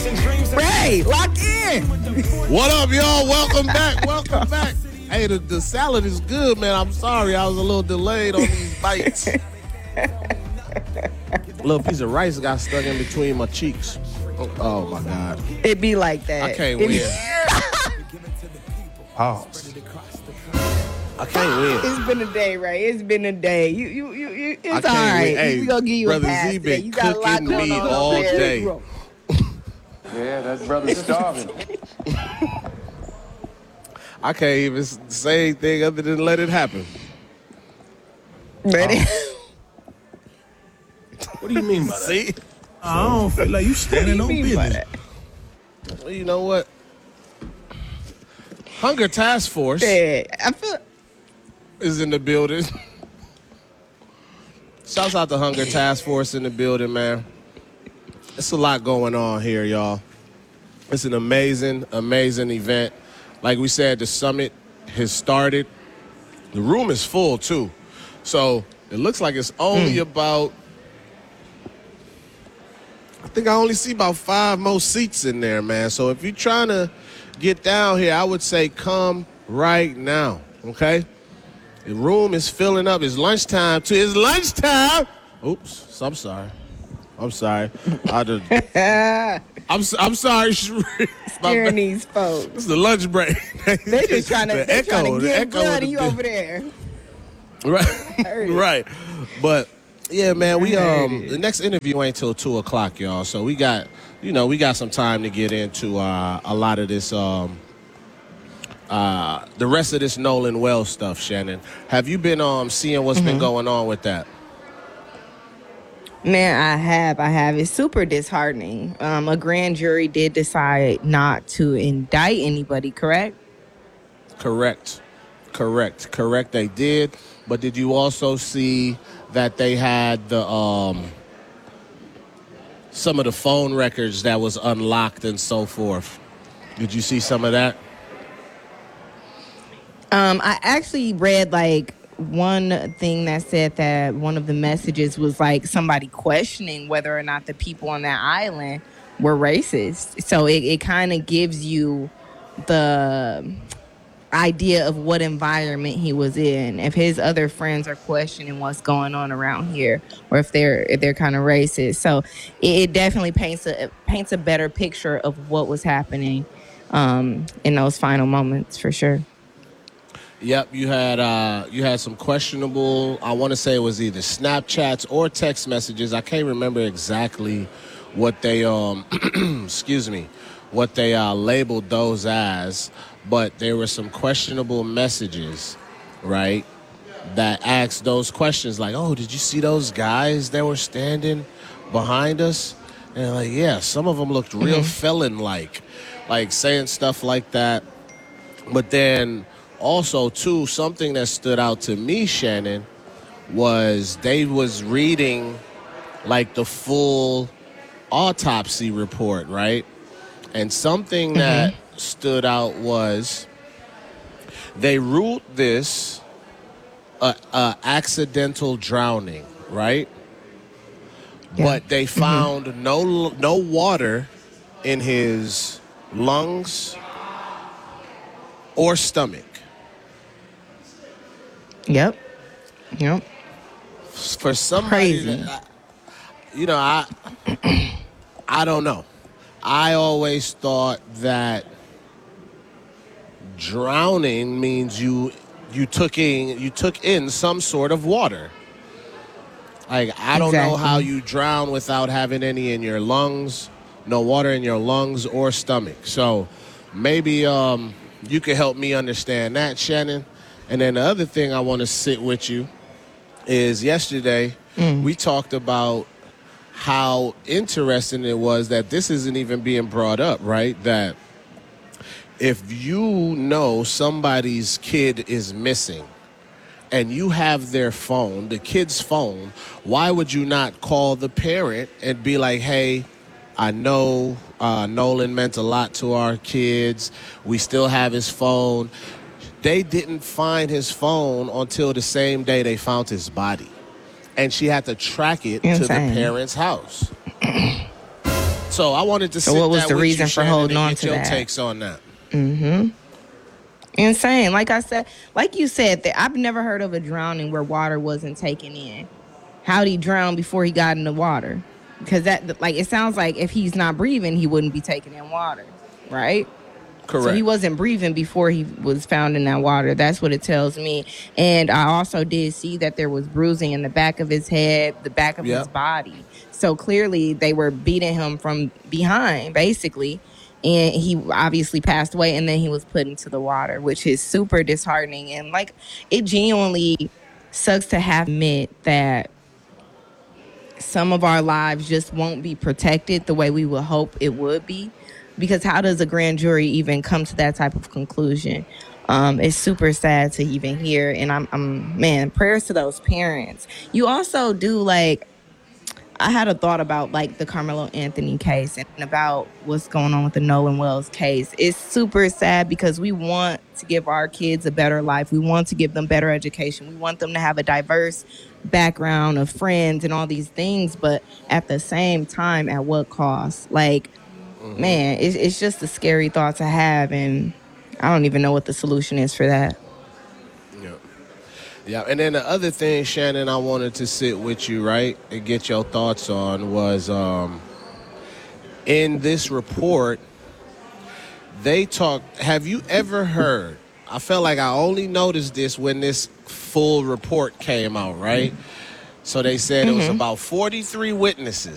Ray, lock in. What up, y'all? Welcome back. Welcome back. Hey, the salad is good, man. I'm sorry I was a little delayed on these bites. A little piece of rice got stuck in between my cheeks. Oh my God. It be like that. I can't win. Pause. I can't win. It's been a day, Ray. It's been a day. It's all right. Hey, we gonna give you Brother a pass Z today. been You got a lot cooking going me on all over there. day. Yeah, that brother's starving. I can't even say anything other than let it happen. Ready? What do you mean by that? See? I don't feel like you standing on business. Well, you know what? Hunger Task Force Yeah, I feel. is in the building. Shouts out to Hunger Task Force in the building, man. It's a lot going on here, y'all. It's an amazing, amazing event. Like we said, the summit has started. The room is full, too. So it looks like it's only about, I think I only see about 5 more seats in there, man. So if you're trying to get down here, I would say come right now, okay? The room is filling up. It's lunchtime, too. It's lunchtime! Oops, I'm sorry. I'm sorry. I'm sorry. Scaring these folks. It's the lunch break. They just trying to, The get blood of in you over there. Right, right. But yeah, man, we the next interview ain't till 2:00, y'all. So we got some time to get into a lot of this the rest of this Nolan Wells stuff. Shannon, have you been seeing what's been going on with that? Man, I have. It's super disheartening. A grand jury did decide not to indict anybody, correct? Correct. They did. But did you also see that they had the some of the phone records that was unlocked and so forth? Did you see some of that? I actually read one thing that said that one of the messages was somebody questioning whether or not the people on that island were racist. So it kind of gives you the idea of what environment he was in. If his other friends are questioning what's going on around here, or if they're kind of racist. So it definitely paints a better picture of what was happening in those final moments for sure. Yep, you had some questionable, I want to say it was either Snapchats or text messages. I can't remember exactly what they labeled those as, but there were some questionable messages, right, that asked those questions like, "Oh, did you see those guys that were standing behind us?" And yeah, some of them looked real felon-like, saying stuff like that. But then also, too, something that stood out to me, Shannon, was they was reading, the full autopsy report, right? And something that stood out was they ruled this a accidental drowning, right? Yeah. But they found no water in his lungs or stomach. Yep. For somebody, crazy. I don't know. I always thought that drowning means you took in some sort of water. I don't know how you drown without having any in your lungs, no water in your lungs or stomach. So maybe you could help me understand that, Shannon. And then the other thing I want to sit with you is yesterday we talked about how interesting it was that this isn't even being brought up, right? That if you know somebody's kid is missing and you have their phone, the kid's phone, why would you not call the parent and be like, hey, I know Nolan meant a lot to our kids. We still have his phone. They didn't find his phone until the same day they found his body. And she had to track it to the parents' house. So I wanted to. So what was the reason for holding on to that? Your takes on that? Insane. Like I said, like you said, that I've never heard of a drowning where water wasn't taken in. How'd he drown before he got in the water? Because that, like, it sounds like if he's not breathing, he wouldn't be taking in water, right? Correct. So he wasn't breathing before he was found in that water. That's what it tells me. And I also did see that there was bruising in the back of his head, the back of his body. So clearly they were beating him from behind, basically. And he obviously passed away, and then he was put into the water, which is super disheartening. And, like, it genuinely sucks to have to admit that some of our lives just won't be protected the way we would hope it would be. Because how does a grand jury even come to that type of conclusion? It's super sad to even hear. And man, prayers to those parents. You also do, like, I had a thought about, like, the Carmelo Anthony case and about what's going on with the Nolan Wells case. It's super sad because we want to give our kids a better life. We want to give them better education. We want them to have a diverse background of friends and all these things. But at the same time, at what cost? Like, man, it's just a scary thought to have. And I don't even know what the solution is for that. Yeah, and then the other thing, Shannon, I wanted to sit with you, right, and get your thoughts on was in this report, they talked, have you ever heard, I felt like I only noticed this when this full report came out, right? So they said it was about 43 witnesses.